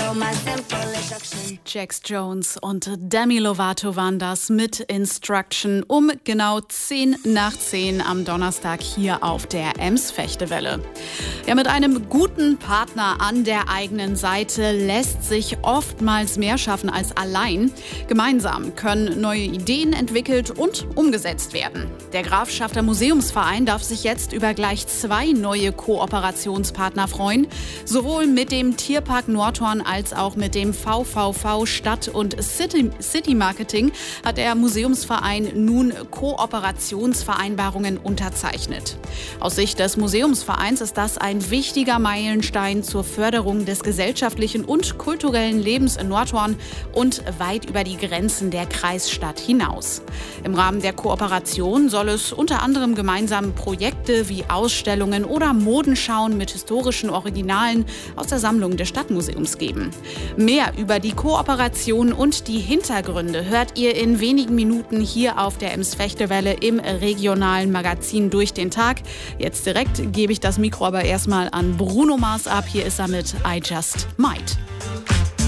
Jax Jones und Demi Lovato waren das mit Instruction um genau 10:10 am Donnerstag hier auf der Ems-Fechtewelle. Ja, mit einem guten Partner an der eigenen Seite lässt sich oftmals mehr schaffen als allein. Gemeinsam können neue Ideen entwickelt und umgesetzt werden. Der Grafschafter Museumsverein darf sich jetzt über gleich 2 neue Kooperationspartner freuen. Sowohl mit dem Tierpark Nordhorn als auch mit dem VVV Stadt- und City Marketing hat der Museumsverein nun Kooperationsvereinbarungen unterzeichnet. Aus Sicht des Museumsvereins ist das ein wichtiger Meilenstein zur Förderung des gesellschaftlichen und kulturellen Lebens in Nordhorn und weit über die Grenzen der Kreisstadt hinaus. Im Rahmen der Kooperation soll es unter anderem gemeinsam Projekte wie Ausstellungen oder Modenschauen mit historischen Originalen aus der Sammlung des Stadtmuseums geben. Mehr über die Kooperation und die Hintergründe hört ihr in wenigen Minuten hier auf der Ems-Fechtewelle im regionalen Magazin Durch den Tag. Jetzt direkt gebe ich das Mikro aber erstmal an Bruno Mars ab. Hier ist er mit I Just Might.